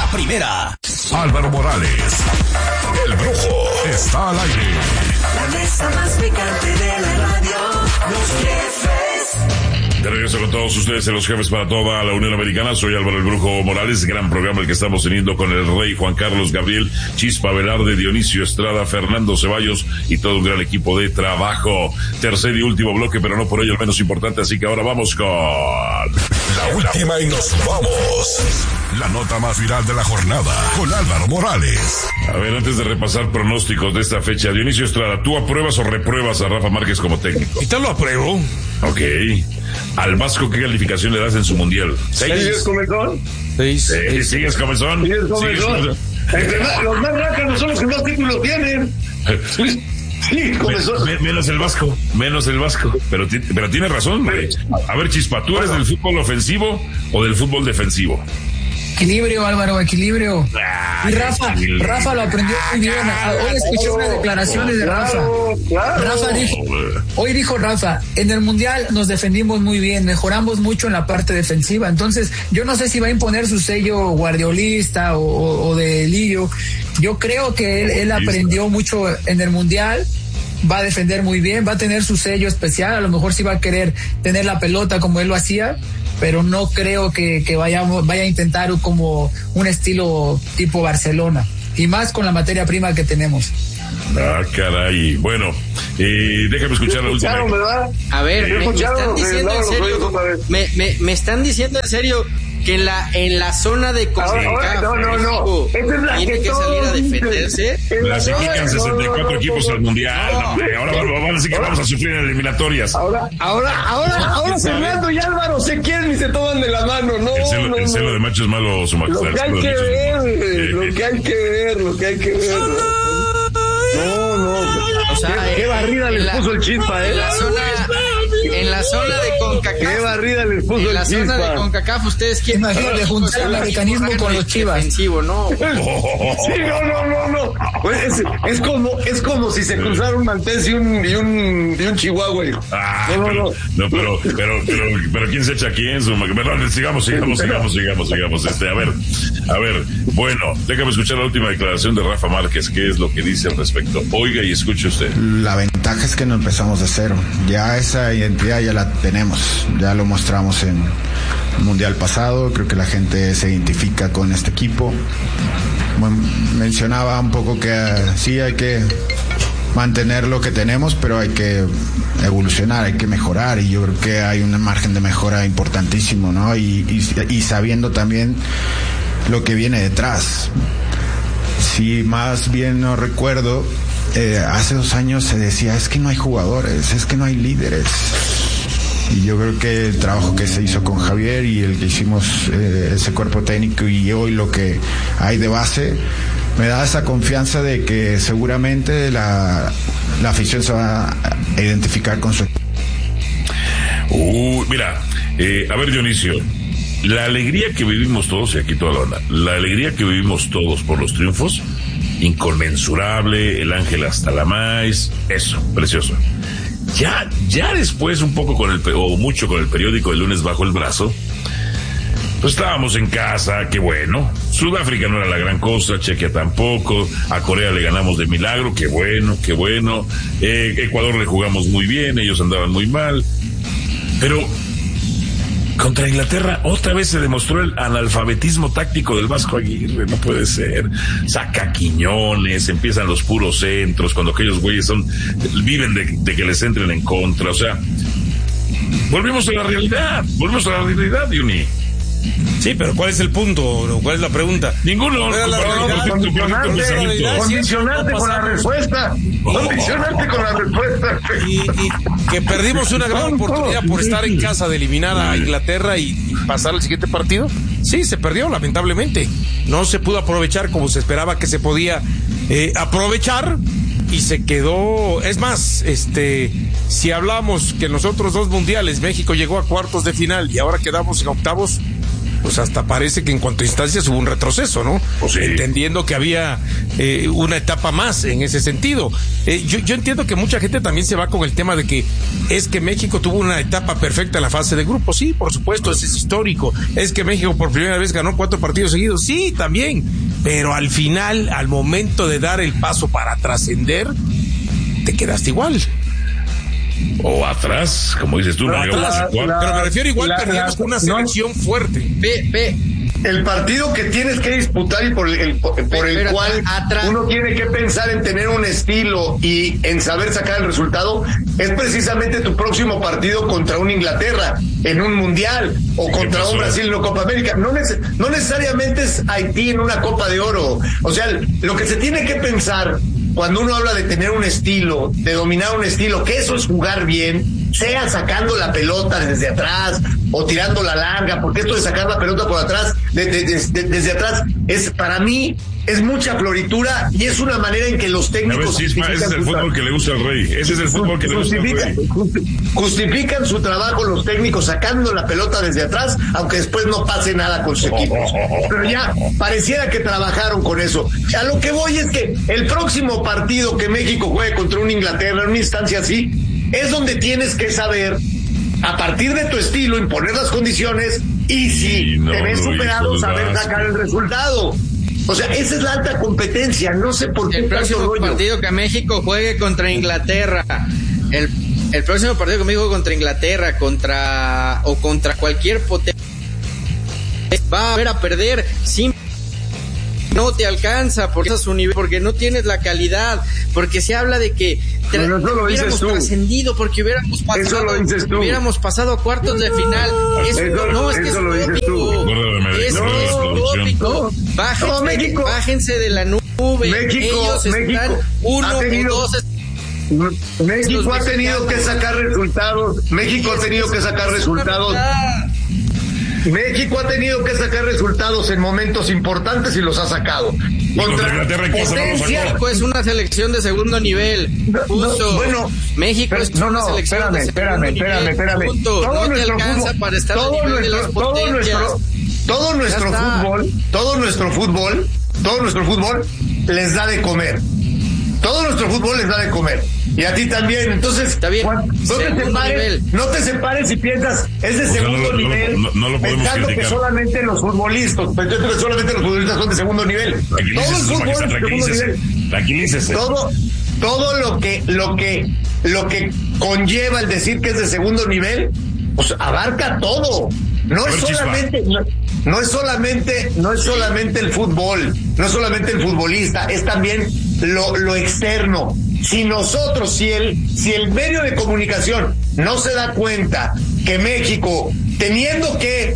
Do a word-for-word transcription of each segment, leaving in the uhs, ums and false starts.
la primera. Álvaro Morales, el Brujo, está al aire. La mesa más picante de la radio, los jefes. De regreso con todos ustedes en Los Jefes para toda la Unión Americana. Soy Álvaro el Brujo Morales. Gran programa el que estamos teniendo con el Rey, Juan Carlos Gabriel, Chispa Velarde, Dionisio Estrada, Fernando Ceballos y todo un gran equipo de trabajo. Tercer y último bloque, pero no por ello el menos importante. Así que ahora vamos con la última y nos vamos. La nota más viral de la jornada con Álvaro Morales. A ver, antes de repasar pronósticos de esta fecha, Dionisio Estrada, ¿tú apruebas o repruebas a Rafa Márquez como técnico? Y te lo apruebo. Ok. Al Vasco, ¿qué calificación le das en su mundial? ¿Seis? ¿Sigues comezón? Seis. ¿Sigues, ¿Sigues comezón? ¿Sigues comezón? Los más rácanos son los que más títulos tienen. Sí, comezón. Men, menos el Vasco, menos el Vasco. Pero, pero tiene razón, güey. A ver, Chispa, ¿tú eres del fútbol ofensivo o del fútbol defensivo? Equilibrio, Álvaro, equilibrio. Ah, y Rafa, equilibrio. Rafa lo aprendió muy bien. Hoy escuché unas declaraciones de Rafa. Claro. Rafa dijo, hoy dijo Rafa, en el Mundial nos defendimos muy bien, mejoramos mucho en la parte defensiva. Entonces, yo no sé si va a imponer su sello guardiolista o, o, o de Lillo. Yo creo que él, él aprendió mucho en el Mundial. Va a defender muy bien, va a tener su sello especial, a lo mejor sí va a querer tener la pelota como él lo hacía, pero no creo que, que vayamos, vaya a intentar como un estilo tipo Barcelona, y más con la materia prima que tenemos. Ah, caray. Bueno, eh, déjame escuchar la última. ¿Verdad? A ver, me, me están diciendo en serio, me, me, me están diciendo en serio que en la en la zona de CONCACAF no, no, no. Esa es la tiene que que salir a defenderse. Clasifican sesenta y cuatro equipos al Mundial. No, hombre, ahora van a decir que vamos a sufrir en eliminatorias. Ahora, ahora, ahora, ahora Fernando y Álvaro se quieren y se toman de la mano. No, el celo, no, el celo no. de macho es malo, su majestad. Lo que hay que ver, lo que hay que ver, lo que hay que ver. No, no. O sea, qué, qué barrida les la, puso el Chispa, ¿eh? En la zona, en la zona de CONCACAF. Qué barrida les puso el En la Chispa. zona de CONCACAF, ustedes quieren. Imagínate juntar el americanismo con los Chivas. Defensivo, ¿no? Sí, no, no, no, no. Pues es, es como, es como si se cruzara un maltés y un, y un, y un chihuahua. Ah, no, no, pero, no. no, pero, pero, pero, pero, ¿quién se echa a quién? Su, perdón, sigamos, sigamos, sigamos, sigamos, sigamos. Este, a ver, a ver, bueno, déjame escuchar la última declaración de Rafa Márquez. ¿Qué es lo que dice al respecto? Oiga y escuche usted. La ventaja es que no empezamos de cero. Ya esa identidad ya la tenemos. Ya lo mostramos en el Mundial pasado. Creo que la gente se identifica con este equipo. Bueno, mencionaba un poco que uh, sí hay que mantener lo que tenemos, pero hay que evolucionar, hay que mejorar, y yo creo que hay un margen de mejora importantísimo, ¿no? Y, y, y sabiendo también lo que viene detrás. Si más bien no recuerdo, eh, hace dos años se decía, es que no hay jugadores, es que no hay líderes. Y yo creo que el trabajo que se hizo con Javier y el que hicimos, eh, ese cuerpo técnico, y hoy lo que hay de base, me da esa confianza de que seguramente la, la afición se va a identificar con su equipo. Uh, mira, eh, a ver, Dionisio, la alegría que vivimos todos, y aquí toda la onda, la alegría que vivimos todos por los triunfos, inconmensurable, el ángel hasta la maíz, eso, precioso. Ya, ya después un poco con el, o mucho con el periódico El Lunes bajo el brazo, pues estábamos en casa, qué bueno. Sudáfrica no era la gran cosa, Chequia tampoco, a Corea le ganamos de milagro, qué bueno, qué bueno. Eh, Ecuador le jugamos muy bien, ellos andaban muy mal. Pero contra Inglaterra otra vez se demostró el analfabetismo táctico del Vasco Aguirre, no puede ser. Saca Quiñones, empiezan los puros centros, cuando aquellos güeyes son, viven de, de que les entren en contra, o sea, volvemos a la realidad, volvemos a la realidad, Diony. Sí, pero ¿cuál es el punto? ¿Cuál es la pregunta? Ninguno. Condicionante con la respuesta. Condicionante con la respuesta. Y, y que perdimos una gran oportunidad por estar en casa de eliminar a Inglaterra y, y pasar al siguiente partido. Sí, se perdió, lamentablemente. No se pudo aprovechar como se esperaba que se podía eh, aprovechar. Y se quedó, es más, este, si hablamos que en los otros dos mundiales México llegó a cuartos de final y ahora quedamos en octavos, pues hasta parece que en cuanto a instancias hubo un retroceso, ¿no? Pues sí. Entendiendo que había eh, una etapa más en ese sentido. Eh, yo, yo entiendo que mucha gente también se va con el tema de que es que México tuvo una etapa perfecta en la fase de grupos. Sí, por supuesto, ese es histórico. Es que México por primera vez ganó cuatro partidos seguidos. Sí, también. Pero al final, al momento de dar el paso para trascender, te quedaste igual. O atrás, como dices tú, no Pero, atrás, igual. la, pero me refiero igual, la, perdimos la, con una no, selección fuerte. Ve, ve. El partido que tienes que disputar y por el, por el Pero cual atrás. uno tiene que pensar en tener un estilo y en saber sacar el resultado es precisamente tu próximo partido contra un Inglaterra en un mundial o contra un Brasil en una Copa América. No, neces- no necesariamente es Haití en una Copa de Oro. O sea, lo que se tiene que pensar cuando uno habla de tener un estilo, de dominar un estilo, que eso es jugar bien, sea sacando la pelota desde atrás o tirando la larga, porque esto de sacar la pelota por atrás, de, de, de, de, desde atrás, es para mí es mucha floritura y es una manera en que los técnicos Ese es el fútbol que le gusta al Rey. Ese es el fútbol que le gusta al Rey. Justifican su trabajo los técnicos sacando la pelota desde atrás, aunque después no pase nada con sus equipos. Pero ya pareciera que trabajaron con eso. A lo que voy es que el próximo partido que México juegue contra un Inglaterra en una instancia así, es donde tienes que saber, a partir de tu estilo, imponer las condiciones y si no, te ves no, superado, no, saber no, sacar el resultado. O sea, esa es la alta competencia. No sé por qué El próximo tanto rollo. partido que México juegue contra Inglaterra, el, el próximo partido que México contra Inglaterra, contra o contra cualquier potencia, va a ver a perder sin no te alcanza porque es su nivel, porque no tienes la calidad, porque se habla de que tra- Pero eso lo dices hubiéramos tú. trascendido, porque hubiéramos pasado, Eso lo dices tú. hubiéramos pasado a cuartos de final. Eso, Eso- no, es que eso es lo dices tú. utópico. Acuérdame, Es, no, es producción. utópico. No. Bájense, No, México- bájense de la nube. México- Ellos México están uno ha tenido- o dos. México Los ha tenido que sacar resultados. México ha tenido que sacar resultados. México ha tenido que sacar resultados en momentos importantes y los ha sacado. contra Inglaterra, ¿en qué se lo sacó? México es una selección de segundo nivel. Punto. No, bueno, México pero- es no, una no, selección espérame, de segundo espérame, espérame, nivel. espérame. Punto. Todo No te nuestro alcanza fútbol, para estar todo al nivel de nuestro, las todo potencias. nuestro, todo nuestro Ya está. fútbol, todo nuestro fútbol, todo nuestro fútbol les da de comer. Todo nuestro fútbol les da de comer. Y a ti también. Entonces, Está bien. Juan, no te Segundo separes, nivel. no te separes y piensas, es de O sea, segundo no lo- no lo- nivel, no- no lo podemos pensando que criticar. solamente los futbolistas, pensando que solamente los futbolistas son de segundo nivel. Todo el Tranquilícese, fútbol es de Paquistán, segundo tranquilícese. nivel. Tranquilícese. Todo, todo lo que, lo que, lo que conlleva el decir que es de segundo nivel, pues abarca todo. No A es ver, Chispa. solamente, no, no es solamente, no es solamente el fútbol, no es solamente el futbolista, es también lo, lo externo. Si nosotros, si el, si el medio de comunicación no se da cuenta que México, teniendo que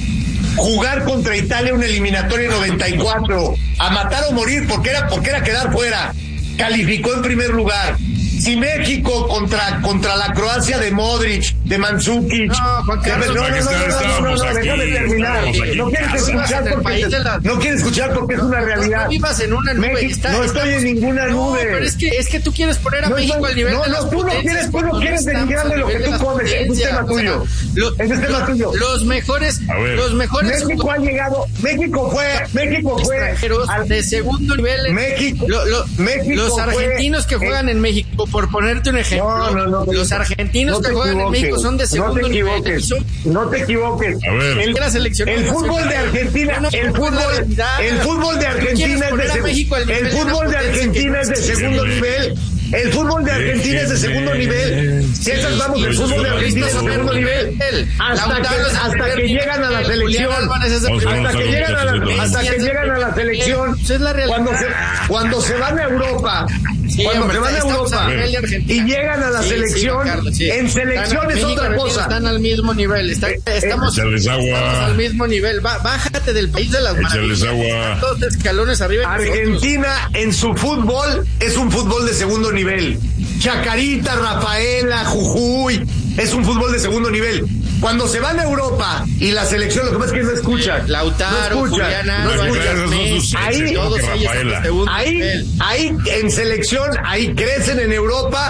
jugar contra Italia una eliminatoria noventa y cuatro, a matar o morir, porque era, porque era quedar fuera, calificó en primer lugar. Si México contra, contra la Croacia de Modric, de Mandzukic, No, Juan Carlos, no, no, no, no, no, no, no, estábamos aquí, déjame terminar. estábamos aquí. No quieres escuchar del porque, país de la- no quieres escuchar porque es una realidad. No vivas en una nube. México- está- no estoy en estamos- ninguna No, nube. pero es que, es que tú quieres poner a No, México no, al nivel no, de no, las tú no potencias, quieres- tú no cuando quieres estamos denigrar de al lo que nivel tú las comes, ese es potencias. tema tuyo. O sea, lo- Ese es tema tuyo. Los mejores, A ver. los mejores México ha llegado, México fue, México fue extranjeros al- de segundo nivel. México- Lo- lo- México los fue- argentinos que juegan en México, por ponerte un ejemplo, No, no, no, los argentinos no que te juegan en equivoques, México son de no segundo te nivel. equivoques, Son- no te equivoques. A ver. El, la selección el no fútbol se de ve. Argentina, No, no, el no, fútbol, la realidad. el fútbol de Tú Argentina quieres es poner a de México al segundo, el nivel de fútbol de las potencias Argentina que es de no segundo existe. nivel. El fútbol de Argentina es de segundo nivel. Si esas vamos, el fútbol de Argentina es de segundo nivel. Hasta que, hasta que llegan a la selección, hasta que llegan a la, hasta que llegan a la selección, cuando se, cuando se van a Europa, Sí, cuando hombre, se van a estamos Europa a nivel de Argentina. y llegan a la Sí, sí, selección, Carlos, sí. en selección Están- es México y otra Argentina cosa. Están al mismo nivel. Está- Eh, estamos, Échales agua. estamos al mismo nivel. Ba- bájate del país de las Échales maravillas. agua. Dos escalones arriba. de nosotros. Argentina en su fútbol es un fútbol de segundo nivel. Chacarita, Rafaela, Jujuy, es un fútbol de segundo nivel. Cuando se van a Europa y la selección, lo que pasa es que no escuchan. Lautaro, no escuchan, Julián no Álvarez, escuchan. Messi, Ahí- todos que ellos son de Rafaela. segundo Ahí, nivel. ahí en selección, ahí crecen en Europa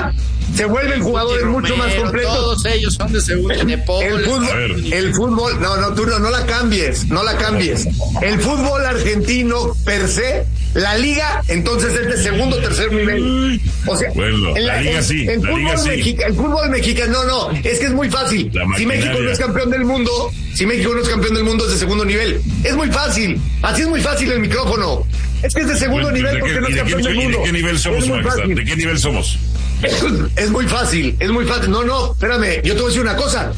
se vuelven jugadores mucho más completos. Todos ellos son de segundo. De el fútbol, el fútbol, no, no, tú no, no la cambies, no la cambies. El fútbol argentino per se, la liga, entonces es de segundo o tercer nivel. O sea, bueno, en la, la liga el, sí, el la fútbol liga sí. Mexica, el fútbol mexicano, no, no, es que es muy fácil. Si México no es campeón del mundo, si México no es campeón del mundo es de segundo nivel. Es muy fácil, así es muy fácil el micrófono. Es que es de segundo Bueno, nivel ¿de porque qué, no es de campeón qué, del ¿y mundo. de qué nivel somos, es muy Max? fácil. ¿De qué nivel somos? Es, es muy fácil, es muy fácil. No, no, espérame, yo te voy a decir una cosa.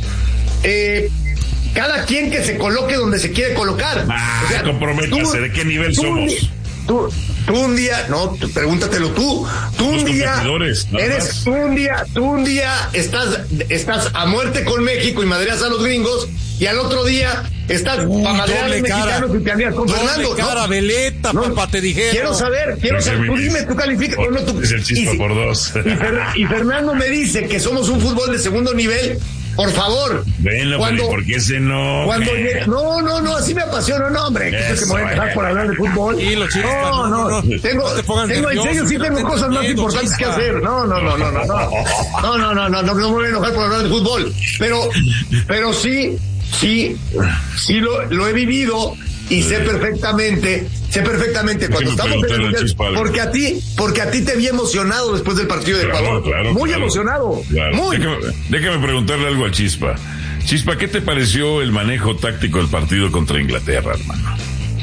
Eh, cada quien que se coloque donde se quiere colocar. Ah, o sea, comprométase, tú, ¿de qué nivel tú, somos? Tú, tú un día, no, tú, pregúntatelo tú. Tú Los un día, más. eres, tú un día, tú un día estás, estás a muerte con México y madreas a los gringos, y al otro día estás Uy, para madrear a los mexicanos y te alías con doble Fernando. cara, ¿no? veleta, No, papá, te dijeron. Quiero saber, quiero saber, tú dime, tú calificas. Por, no, tú, es el Chispa y, por dos. Y, Fer, y Fernando me dice que somos un fútbol de segundo nivel. Por favor. Bueno, cuando, ¿por qué se no? Cuando llegue, no, no, no, así me apasiona, no, hombre. Eso, que me voy a empezar por hablar de fútbol. Sí, lo chispa, no, no, no, no. Tengo, no tengo en serio, sí tengo cosas más importantes que hacer. No, no, no, no, no, no. No, no, no, no, no, no me voy a enojar por hablar de fútbol. Pero, pero sí, sí, sí lo, lo he vivido y sé perfectamente, sé perfectamente cuando estamos en el mundial, porque a ti, porque a ti te vi emocionado después del partido de Ecuador. Claro, claro, muy claro, emocionado. Claro. Muy. Déjame, déjame preguntarle algo al Chispa. Chispa, ¿qué te pareció el manejo táctico del partido contra Inglaterra, hermano?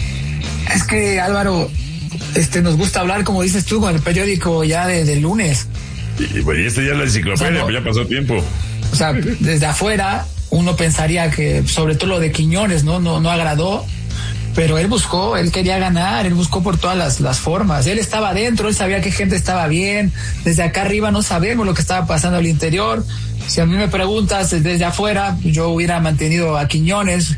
Es que, Álvaro, este, nos gusta hablar, como dices tú, con el periódico ya de, de lunes. Y, y este ya es la enciclopedia, o sea, no, ya pasó tiempo. O sea, desde afuera uno pensaría que, sobre todo lo de Quiñones, no, no, no agradó. Pero él buscó, él quería ganar, él buscó por todas las, las formas. Él estaba adentro, él sabía que gente estaba bien. Desde acá arriba no sabemos lo que estaba pasando al interior. Si a mí me preguntas desde afuera, yo hubiera mantenido a Quiñones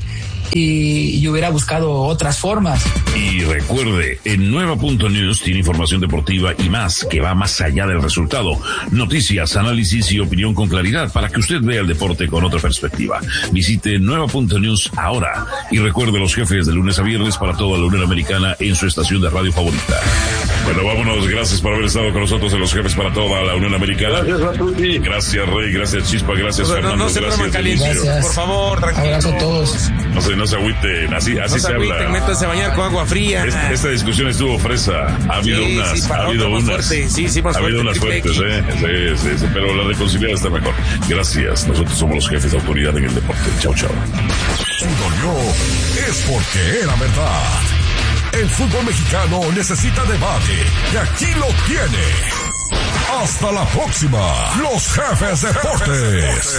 y, y hubiera buscado otras formas. Y recuerde, en Nueva punto news tiene información deportiva y más que va más allá del resultado. Noticias, análisis y opinión con claridad para que usted vea el deporte con otra perspectiva. Visite Nueva punto news ahora y recuerde los jefes de lunes a viernes para toda la Unión Americana en su estación de radio favorita. Bueno, vámonos. Gracias por haber estado con nosotros en los jefes para toda la Unión Americana. Gracias, Matuti. Gracias, Rey. Gracias, Chispa. Gracias, No, Fernando. no, no se gracias, calientes, por favor, tranquilo. Abrazo a todos. No se, no se agüiten. Así, así No se, se agüiten, habla. métanse a bañar con agua fría. Esta, esta discusión estuvo fresa. Ha habido Sí, unas, sí, para ha habido otro más unas. fuerte. Sí, sí, más ha habido fuerte, unas triple fuertes, ¿eh? Sí, sí, sí, pero la reconciliada está mejor. Gracias. Nosotros somos los jefes de autoridad en el deporte. Chau, chau. Si dolió, es porque era verdad. El fútbol mexicano necesita debate y aquí lo tiene. Hasta la próxima, los jefes deportes.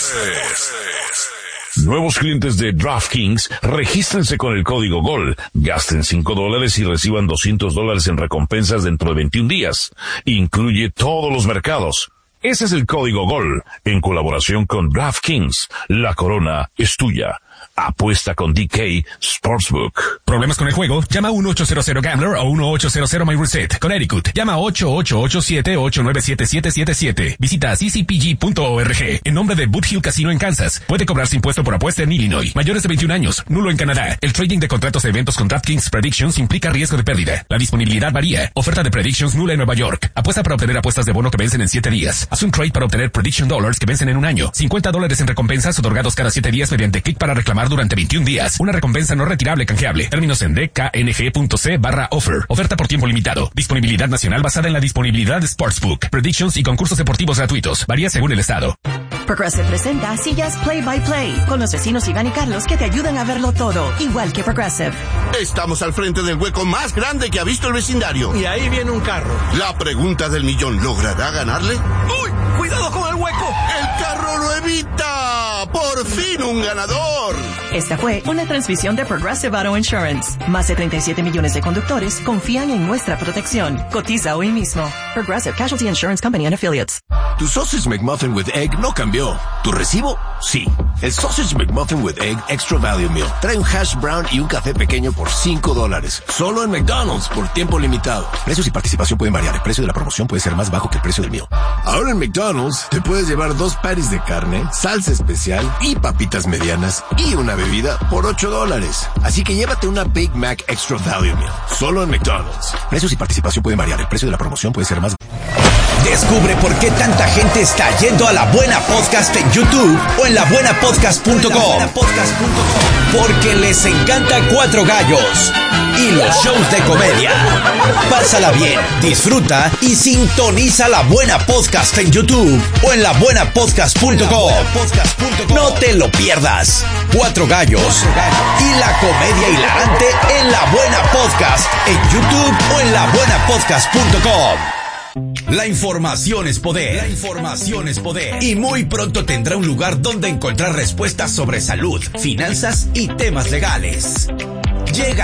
Nuevos clientes de DraftKings, regístrense con el código GOL, gasten cinco dólares y reciban doscientos dólares en recompensas dentro de veintiún días. Incluye todos los mercados. Ese es el código GOL, en colaboración con DraftKings. La corona es tuya. Apuesta con D K Sportsbook. ¿Problemas con el juego? Llama uno ocho cero cero Gambler o uno ocho cero cero My Reset. Connecticut. Llama ocho ocho ocho siete ocho nueve siete siete siete siete. Visita c c p g punto org. En nombre de Boot Hill Casino en Kansas. Puede cobrarse impuesto por apuesta en Illinois. Mayores de veintiún años. Nulo en Canadá. El trading de contratos de eventos con DraftKings Predictions implica riesgo de pérdida. La disponibilidad varía. Oferta de Predictions nula en Nueva York. Apuesta para obtener apuestas de bono que vencen en siete días. Haz un trade para obtener Prediction Dollars que vencen en un año. cincuenta dólares en recompensas otorgados cada siete días mediante clic para reclamar durante veintiún días. Una recompensa no retirable canjeable. Términos en d k n g punto c barra offer. Oferta por tiempo limitado. Disponibilidad nacional basada en la disponibilidad de Sportsbook. Predictions y concursos deportivos gratuitos. Varía según el estado. Progressive presenta sillas Play by Play con los vecinos Iván y Carlos que te ayudan a verlo todo, igual que Progressive. Estamos al frente del hueco más grande que ha visto el vecindario. Y ahí viene un carro. La pregunta del millón, ¿logrará ganarle? ¡Uy! ¡Cuidado con el hueco! ¡El carro lo evita! ¡Por fin un ganador! Esta fue una transmisión de Progressive Auto Insurance. Más de treinta y siete millones de conductores confían en nuestra protección. Cotiza hoy mismo. Progressive Casualty Insurance Company and Affiliates. Tu Sausage McMuffin with Egg no cambió. ¿Tu recibo? Sí. El Sausage McMuffin with Egg Extra Value Meal trae un hash brown y un café pequeño por cinco dólares. Solo en McDonald's por tiempo limitado. Precios y participación pueden variar. El precio de la promoción puede ser más bajo que el precio del meal. Ahora en McDonald's te puedes llevar dos patties de carne, salsa especial y papitas medianas y una bebida por ocho dólares. Así que llévate una Big Mac Extra Value Meal. Solo en McDonald's. Precios y participación pueden variar. El precio de la promoción puede ser más bajo. Descubre por qué tanta gente está yendo a La Buena Podcast en YouTube o en la buena podcast punto com. Porque les encanta Cuatro Gallos y los shows de comedia. Pásala bien, disfruta y sintoniza La Buena Podcast en YouTube o en la buena podcast punto com. No te lo pierdas. Cuatro Gallos y la comedia hilarante en La Buena Podcast en YouTube o en la buena podcast punto com. La información es poder. La información es poder. Y muy pronto tendrá un lugar donde encontrar respuestas sobre salud, finanzas y temas legales. Llega